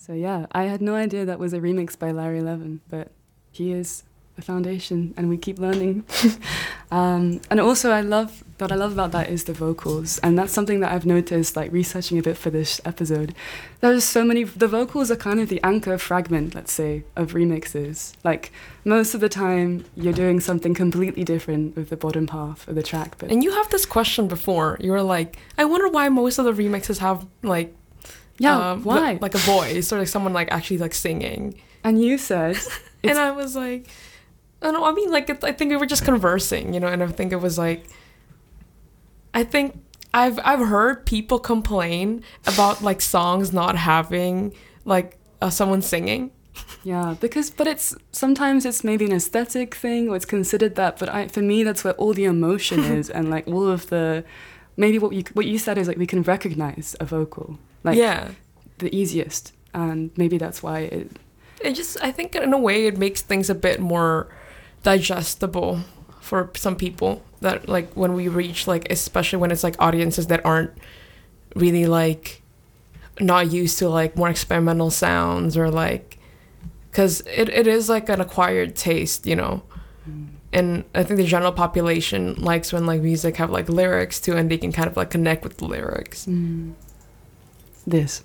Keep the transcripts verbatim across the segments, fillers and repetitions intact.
So yeah, I had no idea that was a remix by Larry Levin, but he is the foundation, and we keep learning. um, and also, I love what I love about that is the vocals, and that's something that I've noticed, like researching a bit for this episode. There's so many. The vocals are kind of the anchor fragment, let's say, of remixes. Like most of the time, you're doing something completely different with the bottom half of the track. But and you have this question before. You were like, I wonder why most of the remixes have like, yeah, um, why? like a voice or like someone like actually like singing. And you said, and I was like, I don't know. I mean, like it, I think we were just conversing, you know, and I think it was like. I think I've I've heard people complain about like songs not having like uh, someone singing. Yeah, because but it's sometimes it's maybe an aesthetic thing or it's considered that, but I for me that's where all the emotion is and like all of the maybe what you what you said is like we can recognize a vocal like yeah the easiest, and maybe that's why it. It just I think in a way it makes things a bit more digestible for some people. That like when we reach like especially when it's like audiences that aren't really like not used to like more experimental sounds or like because it, it is like an acquired taste, you know. Mm. And I think the general population likes when like music have like lyrics too, and they can kind of like connect with the lyrics. Mm. This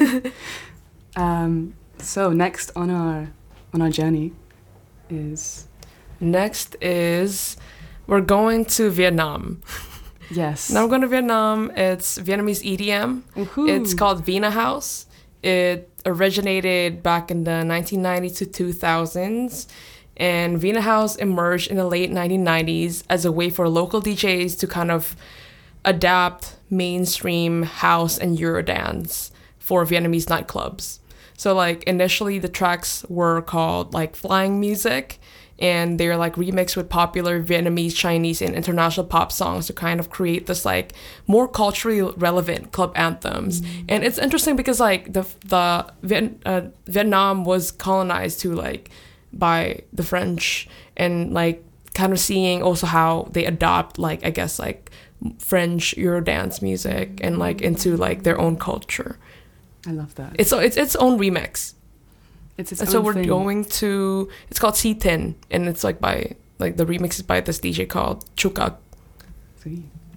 um so next on our on our journey is next is we're going to Vietnam. Yes. Now we're going to Vietnam. It's Vietnamese E D M. Woohoo. It's called Vina House. It originated back in the nineteen nineties to two thousands. And Vina House emerged in the late nineteen nineties as a way for local D Js to kind of adapt mainstream house and Eurodance for Vietnamese nightclubs. So like initially the tracks were called like flying music, and they're like remixed with popular Vietnamese, Chinese, and international pop songs to kind of create this like more culturally relevant club anthems. Mm. And it's interesting because like the the Viet, uh, Vietnam was colonized too, like by the French, and like kind of seeing also how they adopt like I guess like French Eurodance music and like into like their own culture. I love that. It's it's its own remix. It's its and own so we're thing. going to. It's called C ten, and it's like by like the remix is by this D J called Chukak. See.